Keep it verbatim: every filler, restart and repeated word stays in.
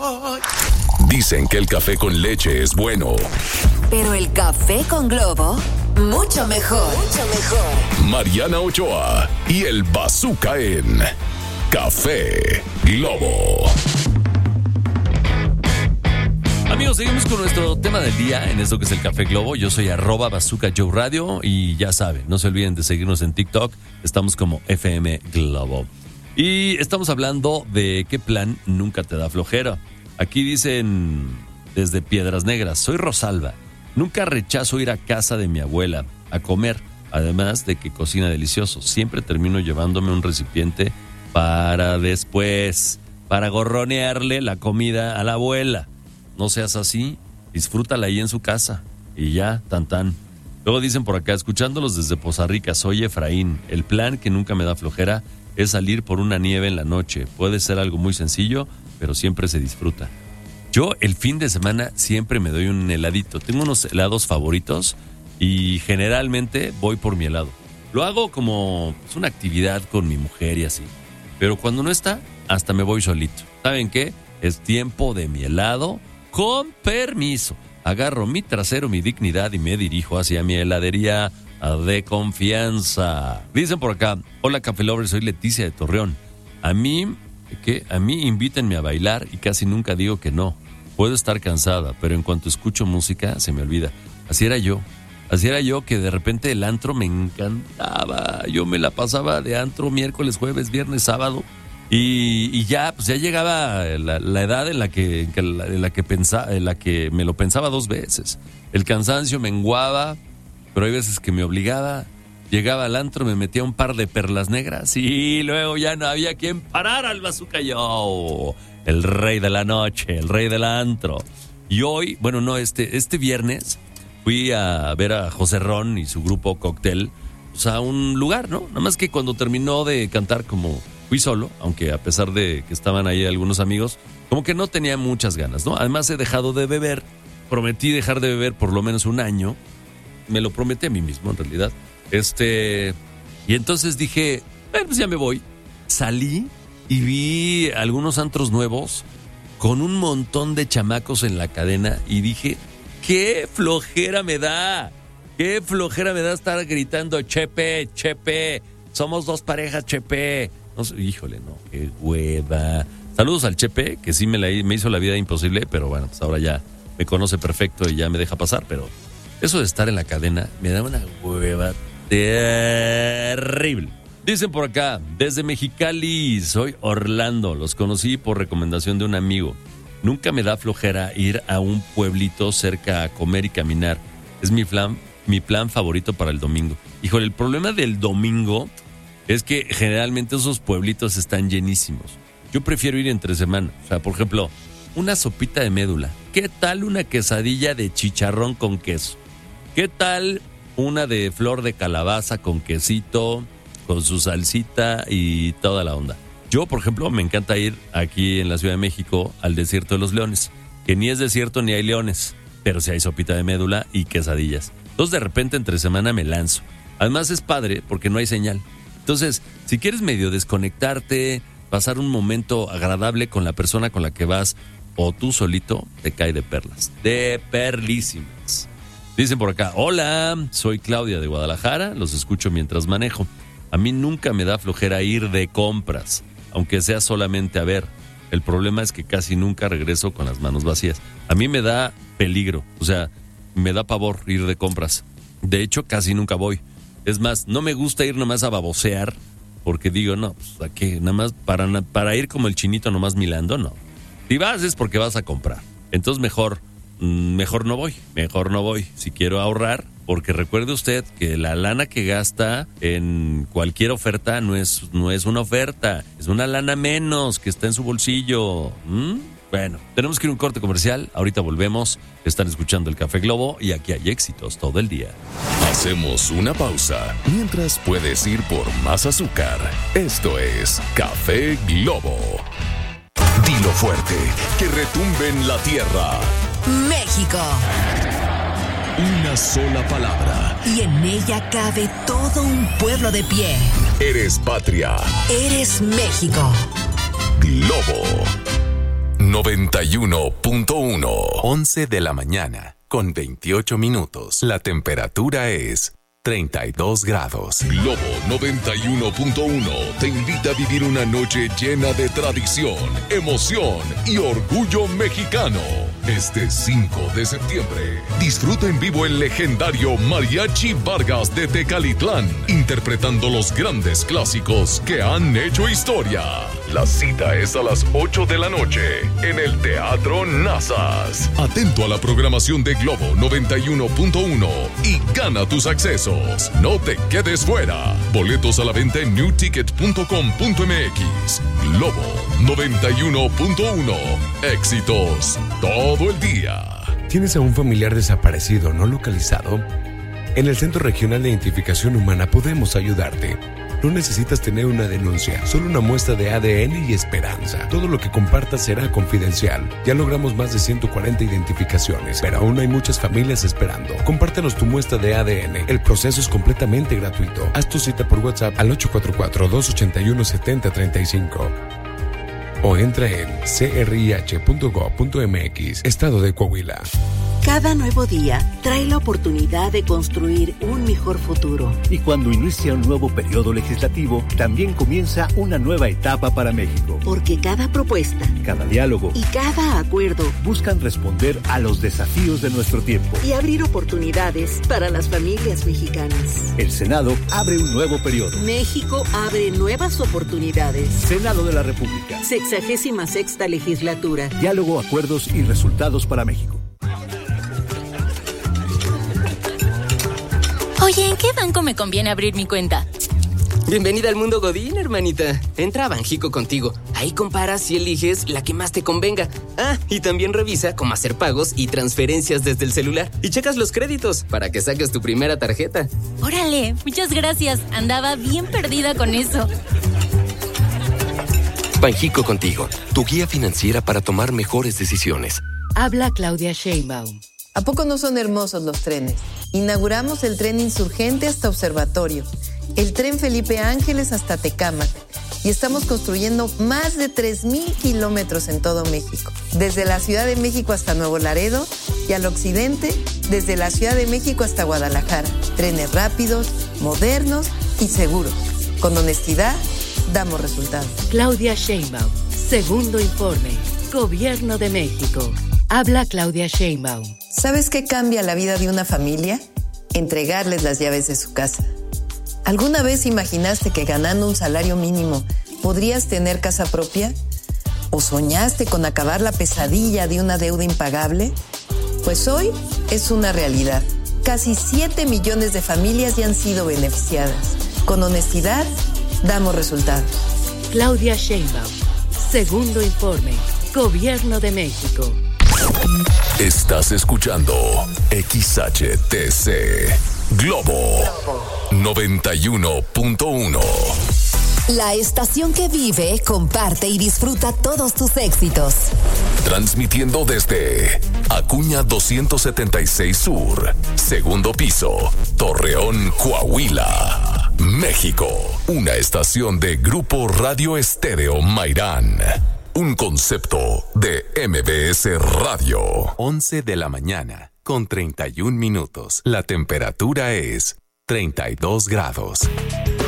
Dicen que el café con leche es bueno, pero el café con Globo, mucho mejor. Mucho mejor. Mariana Ochoa y el Bazooka en Café Globo. Amigos, seguimos con nuestro tema del día en esto que es el Café Globo. Yo soy arroba Bazooka Joe Radio y ya saben, no se olviden de seguirnos en TikTok. Estamos como F M Globo. Y estamos hablando de qué plan nunca te da flojera. Aquí dicen desde Piedras Negras, soy Rosalba. Nunca rechazo ir a casa de mi abuela a comer, además de que cocina delicioso. Siempre termino llevándome un recipiente para después, para gorronearle la comida a la abuela. No seas así, disfrútala ahí en su casa y ya, tan tan. Luego dicen por acá, escuchándolos desde Poza Rica, soy Efraín. El plan que nunca me da flojera es salir por una nieve en la noche. Puede ser algo muy sencillo, pero siempre se disfruta. Yo el fin de semana siempre me doy un heladito. Tengo unos helados favoritos y generalmente voy por mi helado. Lo hago como pues, una actividad con mi mujer y así. Pero cuando no está, hasta me voy solito. ¿Saben qué? Es tiempo de mi helado con permiso. Agarro mi trasero, mi dignidad y me dirijo hacia mi heladería de confianza. Dicen por acá, hola Café Lovers, soy Leticia de Torreón. A mí... que a mí invítenme a bailar y casi nunca digo que no. Puedo estar cansada, pero en cuanto escucho música se me olvida. Así era yo. Así era yo que de repente el antro me encantaba. Yo me la pasaba de antro miércoles, jueves, viernes, sábado. Y, y ya, pues ya llegaba la, la edad en la que, en la, en la que pensaba, en la que me lo pensaba dos veces. El cansancio menguaba, pero hay veces que me obligaba. Llegaba al antro, me metía un par de perlas negras y luego ya no había quien parar al Bazooka yo. El rey de la noche, el rey del antro. Y hoy, bueno, no, este, este viernes fui a ver a José Ron y su grupo Cóctel, pues a un lugar, ¿no? Nada más que cuando terminó de cantar, como fui solo, aunque a pesar de que estaban ahí algunos amigos, como que no tenía muchas ganas, ¿no? Además he dejado de beber, prometí dejar de beber por lo menos un año, me lo prometí a mí mismo en realidad. Este, y entonces dije, bueno, pues ya me voy. Salí y vi algunos antros nuevos con un montón de chamacos en la cadena y dije, qué flojera me da, qué flojera me da estar gritando, Chepe, Chepe, somos dos parejas, Chepe. No sé, híjole, no, qué hueva. Saludos al Chepe, que sí me, la, me hizo la vida imposible, pero bueno, pues ahora ya me conoce perfecto y ya me deja pasar, pero eso de estar en la cadena me da una hueva terrible. Dicen por acá, desde Mexicali, soy Orlando. Los conocí por recomendación de un amigo. Nunca me da flojera ir a un pueblito cerca a comer y caminar. Es mi plan, mi plan favorito para el domingo. Híjole, el problema del domingo es que generalmente esos pueblitos están llenísimos. Yo prefiero ir entre semana. O sea, por ejemplo, una sopita de médula. ¿Qué tal una quesadilla de chicharrón con queso? ¿Qué tal una de flor de calabaza con quesito, con su salsita y toda la onda? Yo, por ejemplo, me encanta ir aquí en la Ciudad de México al Desierto de los Leones, que ni es desierto ni hay leones, pero sí hay sopita de médula y quesadillas. Entonces, de repente, entre semana me lanzo. Además, es padre porque no hay señal. Entonces, si quieres medio desconectarte, pasar un momento agradable con la persona con la que vas o tú solito, te cae de perlas, de perlísimas. Dicen por acá, hola, soy Claudia de Guadalajara, los escucho mientras manejo. A mí nunca me da flojera ir de compras, aunque sea solamente a ver. El problema es que casi nunca regreso con las manos vacías. A mí me da peligro, o sea, me da pavor ir de compras. De hecho, casi nunca voy. Es más, no me gusta ir nomás a babosear, porque digo, no, pues, ¿a qué? Nada más para, para ir como el chinito nomás milando, no. Si vas es porque vas a comprar. Entonces mejor... Mejor no voy, mejor no voy si quiero ahorrar, porque recuerde usted que la lana que gasta en cualquier oferta no es, no es una oferta, es una lana menos que está en su bolsillo. ¿Mm? Bueno, tenemos que ir a un corte comercial, ahorita volvemos, están escuchando el Café Globo y aquí hay éxitos todo el día. Hacemos una pausa, mientras puedes ir por más azúcar. Esto es Café Globo. Dilo fuerte, que retumbe en la tierra. México. Una sola palabra. Y en ella cabe todo un pueblo de pie. Eres patria. Eres México. Globo noventa y uno punto uno. once de la mañana, con veintiocho minutos. La temperatura es treinta y dos grados. Globo noventa y uno punto uno te invita a vivir una noche llena de tradición, emoción y orgullo mexicano. Este cinco de septiembre, disfruta en vivo el legendario Mariachi Vargas de Tecalitlán, interpretando los grandes clásicos que han hecho historia. La cita es a las ocho de la noche en el Teatro Nazas. Atento a la programación de Globo noventa y uno punto uno y gana tus accesos. No te quedes fuera. Boletos a la venta en new ticket punto com punto m x. Globo noventa y uno punto uno. Éxitos todo el día. ¿Tienes a un familiar desaparecido no localizado? En el Centro Regional de Identificación Humana podemos ayudarte. No necesitas tener una denuncia, solo una muestra de A D N y esperanza. Todo lo que compartas será confidencial. Ya logramos más de ciento cuarenta identificaciones, pero aún hay muchas familias esperando. Compártenos tu muestra de A D N. El proceso es completamente gratuito. Haz tu cita por WhatsApp al ocho cuatro cuatro, dos ocho uno, siete cero tres cinco. O entra en c r i h punto gov punto m x, Estado de Coahuila. Cada nuevo día trae la oportunidad de construir un mejor futuro. Y cuando inicia un nuevo periodo legislativo, también comienza una nueva etapa para México. Porque cada propuesta, cada diálogo y cada acuerdo buscan responder a los desafíos de nuestro tiempo y abrir oportunidades para las familias mexicanas. El Senado abre un nuevo periodo. México abre nuevas oportunidades. Senado de la República. Sexagésima sexta legislatura. Diálogo, acuerdos y resultados para México. Oye, ¿en qué banco me conviene abrir mi cuenta? Bienvenida al mundo Godín, hermanita. Entra a Banjico Contigo. Ahí comparas y eliges la que más te convenga. Ah, y también revisa cómo hacer pagos y transferencias desde el celular. Y checas los créditos para que saques tu primera tarjeta. Órale, muchas gracias. Andaba bien perdida con eso. Banjico Contigo, tu guía financiera para tomar mejores decisiones. Habla Claudia Sheinbaum. ¿A poco no son hermosos los trenes? Inauguramos el tren Insurgente hasta Observatorio, el tren Felipe Ángeles hasta Tecámac, y estamos construyendo más de tres mil kilómetros en todo México, desde la Ciudad de México hasta Nuevo Laredo y al occidente, desde la Ciudad de México hasta Guadalajara. Trenes rápidos, modernos y seguros. Con honestidad, damos resultados. Claudia Sheinbaum, segundo informe, Gobierno de México. Habla Claudia Sheinbaum. ¿Sabes qué cambia la vida de una familia? Entregarles las llaves de su casa. ¿Alguna vez imaginaste que ganando un salario mínimo podrías tener casa propia? ¿O soñaste con acabar la pesadilla de una deuda impagable? Pues hoy es una realidad. Casi siete millones de familias ya han sido beneficiadas. Con honestidad, damos resultados. Claudia Sheinbaum, segundo informe, Gobierno de México. Estás escuchando X H T C Globo noventa y uno punto uno. La estación que vive, comparte y disfruta todos tus éxitos. Transmitiendo desde Acuña doscientos setenta y seis Sur, segundo piso, Torreón, Coahuila, México. Una estación de Grupo Radio Estéreo Mairán. Un concepto de M B S Radio. once de la mañana, con treinta y un minutos. La temperatura es treinta y dos grados.